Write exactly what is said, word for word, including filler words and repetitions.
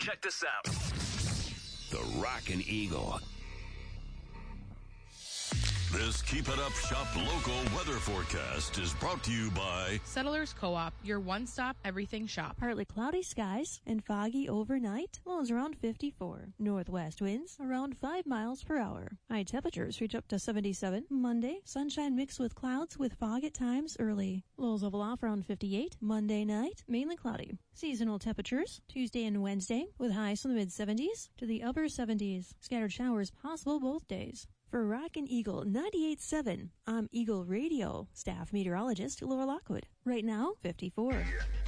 Check this out. The Rockin' Eagle. This Keep It Up Shop local weather forecast is brought to you by Settlers Co-op, your one-stop everything shop. Partly cloudy skies and foggy overnight. Lows around fifty-four. Northwest winds around five miles per hour. High temperatures reach up to seventy-seven. Monday, sunshine mixed with clouds with fog at times early. Lows level off around fifty-eight. Monday night, mainly cloudy. Seasonal temperatures, Tuesday and Wednesday, with highs from the mid-seventies to the upper seventies. Scattered showers possible both days. For Rockin' Eagle ninety-eight point seven, I'm Eagle Radio staff meteorologist Laura Lockwood. Right now, fifty-four.